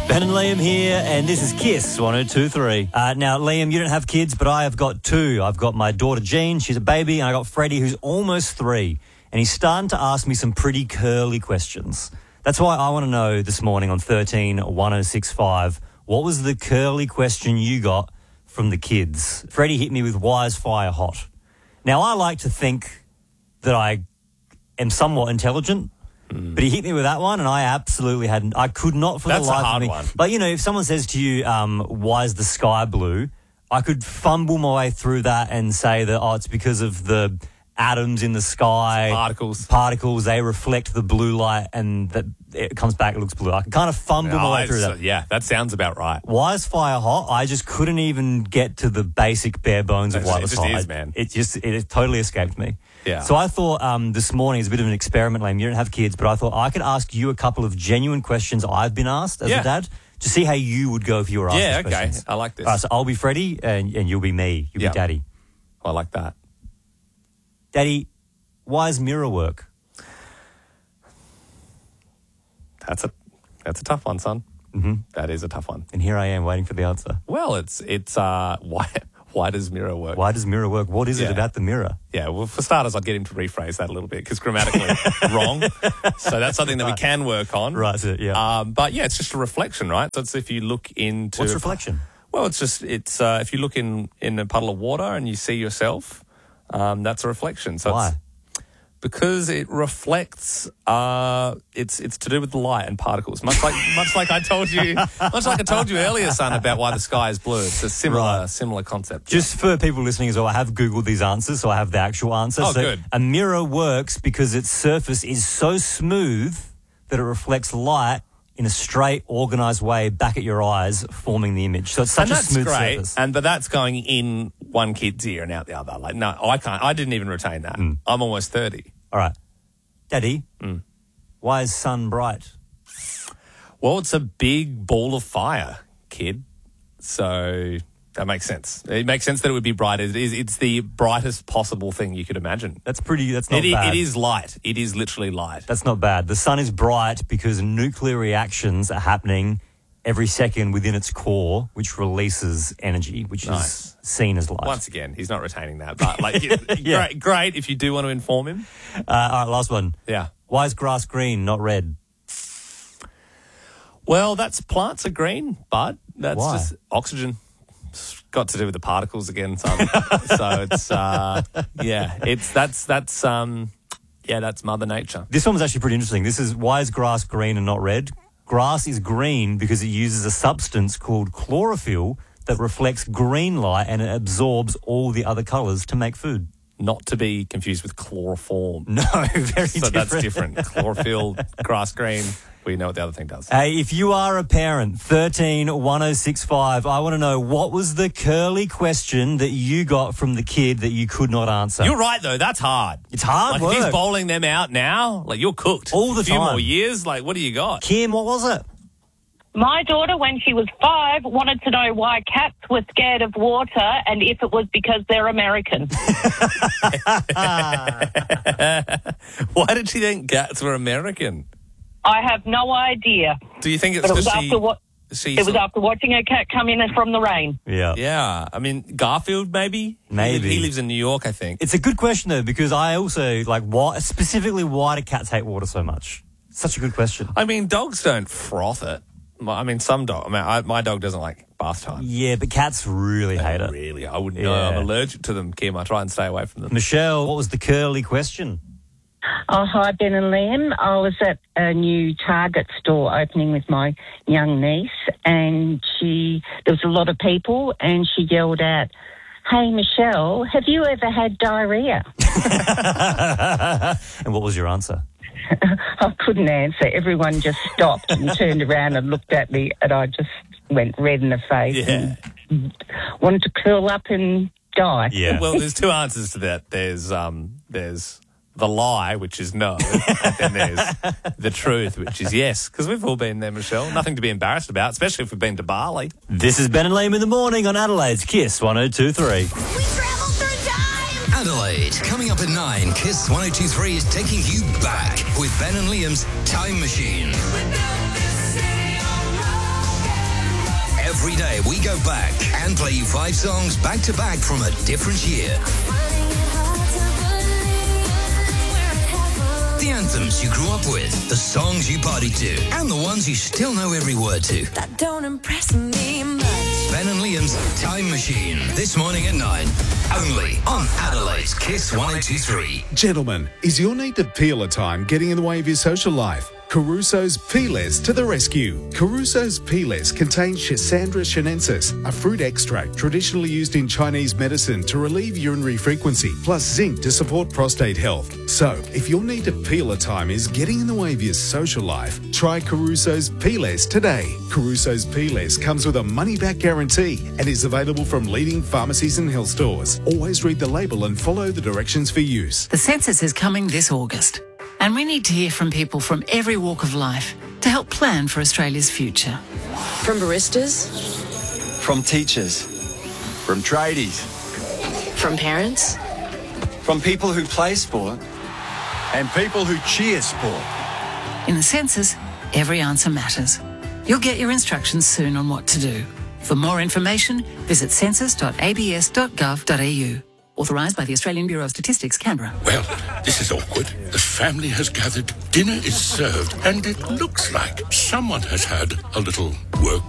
Ben and Liam here, and this is Kiss 102.3. Now, Liam, you don't have kids, but I have got two. I've got my daughter Jean, she's a baby, and I got Freddie, who's almost 3. And he's starting to ask me some pretty curly questions. That's why I want to know this morning on 13-1065, what was the curly question you got from the kids? Freddie hit me with why is fire hot? Now, I like to think that I am somewhat intelligent, but he hit me with that one, and I absolutely hadn't. I could not for the life of me. That's a hard one. But, you know, if someone says to you, why is the sky blue? I could fumble my way through that and say that, it's because of the atoms in the sky. Particles, they reflect the blue light, and that it comes back, it looks blue. I can kind of fumble my way through that. Yeah, that sounds about right. Why is fire hot? I just couldn't even get to the basic bare bones of why it was hot. It just is, man. It totally escaped me. Yeah. So I thought this morning is a bit of an experiment, Liam. You don't have kids, but I thought I could ask you a couple of genuine questions I've been asked as a dad to see how you would go if you were asked these questions. I like this. All right, so I'll be Freddie and you'll be me. You'll be Daddy. I like that. Daddy, why is mirror work? That's a tough one, son. Mm-hmm. That is a tough one. And here I am waiting for the answer. Well, it's why does mirror work? Why does mirror work? What is it about the mirror? Yeah, well, for starters, I'd get him to rephrase that a little bit because grammatically wrong. So that's something that we can work on. Right, yeah. But yeah, it's just a reflection, right? So it's if you look into... What's reflection? Well, it's if you look in a puddle of water and you see yourself, that's a reflection. So why? Because it reflects. It's to do with the light and particles. Much like I told you earlier, son, about why the sky is blue. It's a similar concept. Just for people listening as well, I have Googled these answers, so I have the actual answer. Oh, so good. A mirror works because its surface is so smooth that it reflects light in a straight, organised way back at your eyes, forming the image. So it's such a smooth surface. But that's going in one kid's ear and out the other. Like, no, I can't. I didn't even retain that. I'm almost 30. All right. Daddy, why is sun bright? Well, it's a big ball of fire, kid. So that makes sense. It makes sense that it would be bright. It's the brightest possible thing you could imagine. That's not bad. It is light. It is literally light. That's not bad. The sun is bright because nuclear reactions are happening every second within its core, which releases energy, which is seen as light. Once again, he's not retaining that. But great if you do want to inform him. All right, last one. Yeah. Why is grass green, not red? Well, plants are green, bud. That's Why? just oxygen. It's got to do with the particles again, son. So it's that's Mother Nature. This one was actually pretty interesting. This is why is grass green and not red? Grass is green because it uses a substance called chlorophyll that reflects green light and it absorbs all the other colours to make food. Not to be confused with chloroform. No, very different. So that's different. Chlorophyll, grass green. We know what the other thing does. Hey, if you are a parent, 13-1065, I want to know what was the curly question that you got from the kid that you could not answer. You're right, though. That's hard. It's hard work. If he's bowling them out now, you're cooked. All the time. A few time. more years, what do you got? Kim, what was it? My daughter, when she was 5, wanted to know why cats were scared of water and if it was because they're American. Why did she think cats were American? I have no idea. Do you think it's because it was after watching a cat come in from the rain. Yeah. Yeah. I mean, Garfield, maybe? Maybe. He lives in New York, I think. It's a good question, though, because I also, why do cats hate water so much? Such a good question. I mean, dogs don't froth it. I mean, some dog. My dog doesn't like bath time. Yeah, but cats really hate it. Really? I wouldn't know. I'm allergic to them, Kim. I try and stay away from them. Michelle, what was the curly question? Oh, hi, Ben and Liam. I was at a new Target store opening with my young niece, and there was a lot of people, and she yelled out, "Hey, Michelle, have you ever had diarrhea?" And what was your answer? I couldn't answer. Everyone just stopped and turned around and looked at me, and I just went red in the face and wanted to curl up and die. Yeah. Well, there's two answers to that. There's the lie, which is no, and then there's the truth, which is yes. Because we've all been there, Michelle. Nothing to be embarrassed about, especially if we've been to Bali. This is Ben and Liam in the morning on Adelaide's Kiss 102.3. We travel through time. Adelaide, coming up at 9, Kiss 102.3 is taking you back with Ben and Liam's Time Machine. Every day we go back and play you 5 songs back to back from a different year. The anthems you grew up with, the songs you partied to, and the ones you still know every word to. That don't impress me much. Ben and Liam's Time Machine, this morning at 9. Only on Adelaide's Kiss 102.3. Gentlemen, is your need to peel a time getting in the way of your social life? Caruso's Peelers to the rescue. Caruso's Peelers contain Schisandra chinensis, a fruit extract traditionally used in Chinese medicine to relieve urinary frequency, plus zinc to support prostate health. So, if your need to peel a time is getting in the way of your social life, try Caruso's Peelers today. Caruso's Peelers comes with a money-back guarantee and is available from leading pharmacies and health stores. Always read the label and follow the directions for use. The census is coming this August, and we need to hear from people from every walk of life to help plan for Australia's future. From baristas, From teachers, from tradies, from parents, from people who play sport, and people who cheer sport. In the census, every answer matters. You'll get your instructions soon on what to do. For more information, visit census.abs.gov.au. Authorised by the Australian Bureau of Statistics, Canberra. Well, this is awkward. The family has gathered, dinner is served, and it looks like someone has had a little work